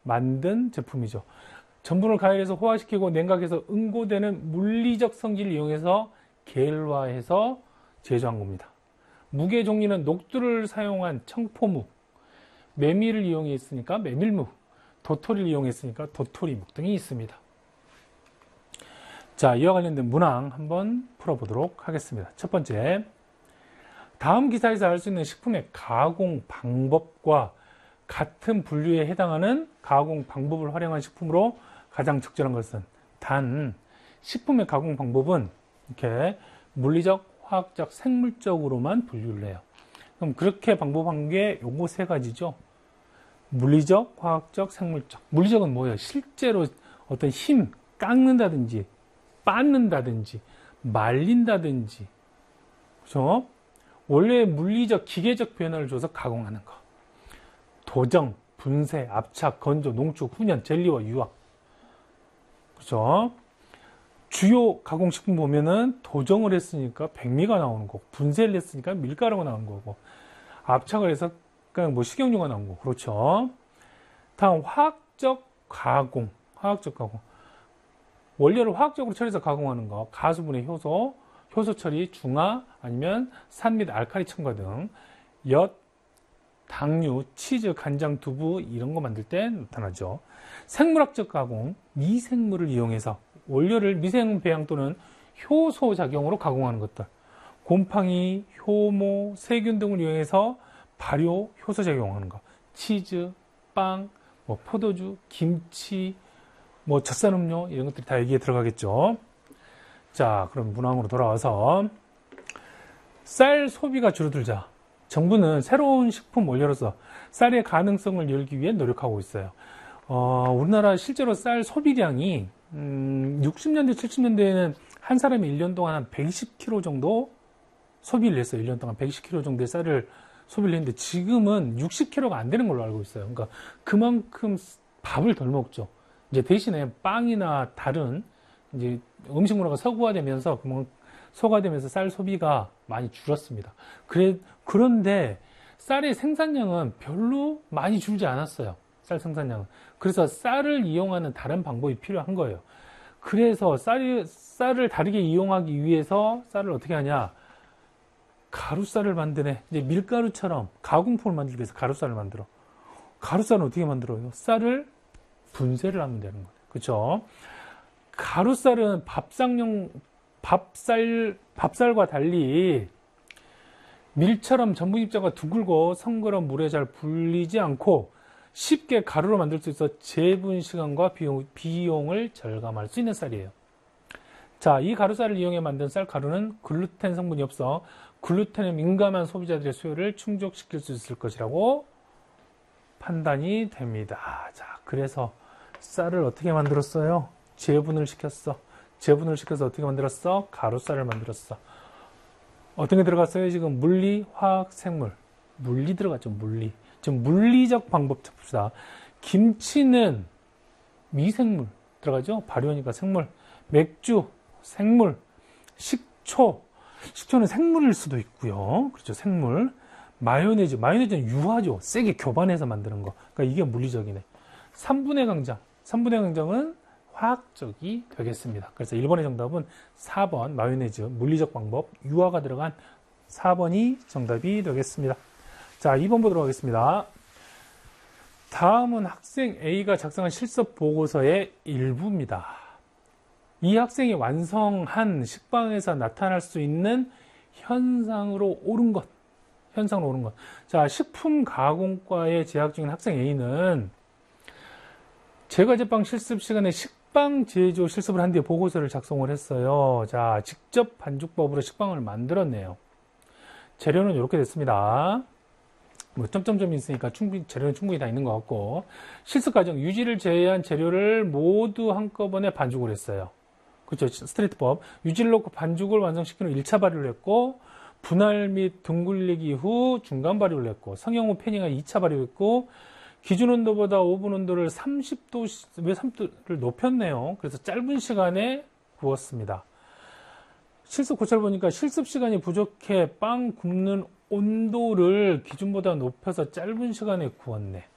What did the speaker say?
만든 제품이죠. 전분을 가열해서 호화시키고 냉각해서 응고되는 물리적 성질을 이용해서 계열화해서 제조한 겁니다. 무게 종류는 녹두를 사용한 청포묵, 메밀을 이용했으니까 메밀묵, 도토리를 이용했으니까 도토리묵 등이 있습니다. 자, 이와 관련된 문항 한번 풀어보도록 하겠습니다. 첫 번째, 다음 기사에서 알 수 있는 식품의 가공 방법과 같은 분류에 해당하는 가공 방법을 활용한 식품으로 가장 적절한 것은 단, 식품의 가공 방법은 이렇게 물리적, 화학적, 생물적으로만 분류를 해요. 그럼 그렇게 방법한 게 요거 세 가지죠. 물리적, 화학적, 생물적. 물리적은 뭐예요? 실제로 어떤 힘, 깎는다든지, 빻는다든지, 말린다든지, 그렇죠? 원래 물리적, 기계적 변화를 줘서 가공하는 거. 도정, 분쇄, 압착, 건조, 농축, 훈연, 젤리와 유화. 그렇죠? 주요 가공식품 보면은 도정을 했으니까 백미가 나오는 거고, 분쇄를 했으니까 밀가루가 나오는 거고, 압착을 해서 그냥 뭐 식용유가 나온 거고, 그렇죠? 다음 화학적 가공, 화학적 가공. 원료를 화학적으로 처리해서 가공하는 거, 가수분해 효소, 효소 처리, 중화, 아니면 산 및 알칼리 첨가 등, 엿, 당류, 치즈, 간장, 두부 이런 거 만들 때 나타나죠. 생물학적 가공, 미생물을 이용해서 원료를 미생 배양 또는 효소 작용으로 가공하는 것들. 곰팡이, 효모, 세균 등을 이용해서 발효, 효소 작용하는 거. 치즈, 빵, 뭐 포도주, 김치, 뭐 젖산음료 이런 것들이 다 여기에 들어가겠죠. 자, 그럼 문항으로 돌아와서 쌀 소비가 줄어들자 정부는 새로운 식품 원료로서 쌀의 가능성을 열기 위해 노력하고 있어요. 우리나라 실제로 쌀 소비량이 60년대, 70년대에는 한 사람이 1년 동안 한 120kg 정도 소비를 했어요. 1년 동안 120kg 정도의 쌀을 소비를 했는데 지금은 60kg가 안 되는 걸로 알고 있어요. 그러니까 그만큼 밥을 덜 먹죠. 이제 대신에 빵이나 다른 이제 음식 문화가 서구화되면서 소가되면서 쌀 소비가 많이 줄었습니다. 그런데 쌀의 생산량은 별로 많이 줄지 않았어요. 쌀 생산량은. 그래서 쌀을 이용하는 다른 방법이 필요한 거예요. 그래서 쌀을 다르게 이용하기 위해서 쌀을 어떻게 하냐? 가루쌀을 만드네. 이제 밀가루처럼 가공품을 만들기 위해서 가루쌀을 만들어. 가루쌀은 어떻게 만들어요? 쌀을 분쇄를 하면 되는 거예요. 그렇죠? 가루쌀은 밥쌀과 달리 밀처럼 전분 입자가 두글고 성그런 물에 잘 불리지 않고 쉽게 가루로 만들 수 있어 재분 시간과 비용을 절감할 수 있는 쌀이에요. 자, 이 가루쌀을 이용해 만든 쌀 가루는 글루텐 성분이 없어 글루텐에 민감한 소비자들의 수요를 충족시킬 수 있을 것이라고 판단이 됩니다. 자, 그래서 쌀을 어떻게 만들었어요? 재분을 시켰어. 재분을 시켜서 어떻게 만들었어? 가루쌀을 만들었어. 어떤 게 들어갔어요? 지금 물리, 화학, 생물. 물리 들어갔죠, 물리. 지금 물리적 방법 봅시다. 김치는 미생물 들어가죠? 발효니까 생물. 맥주, 생물. 식초는 생물일 수도 있고요. 그렇죠, 생물. 마요네즈는 유화죠. 세게 교반해서 만드는 거. 그러니까 이게 물리적이네. 3분의 강정은 화학적이 되겠습니다. 그래서 1번의 정답은 4번 마요네즈 물리적 방법 유화가 들어간 4번이 정답이 되겠습니다. 자, 2번 보도록 하겠습니다. 다음은 학생 A가 작성한 실습 보고서의 일부입니다. 이 학생이 완성한 식빵에서 나타날 수 있는 현상으로 옳은 것. 자, 식품가공과에 재학 중인 학생 A는 제과제빵 실습 시간에 식빵 제조 실습을 한 뒤에 보고서를 작성을 했어요. 자, 직접 반죽법으로 식빵을 만들었네요. 재료는 이렇게 됐습니다. 뭐 점점점이 있으니까 재료는 충분히 다 있는 것 같고, 실습 과정 유지를 제외한 재료를 모두 한꺼번에 반죽을 했어요. 그렇죠. 스트레이트법. 유지를 넣고 반죽을 완성시키는 1차 발효를 했고, 분할 및 둥글리기 후 중간 발효를 했고, 성형 후 패닝한 2차 발효했고, 기준 온도보다 오븐 온도를 30도, 왜 30도를 높였네요. 그래서 짧은 시간에 구웠습니다. 실습 고찰 보니까 실습 시간이 부족해 빵 굽는 온도를 기준보다 높여서 짧은 시간에 구웠네.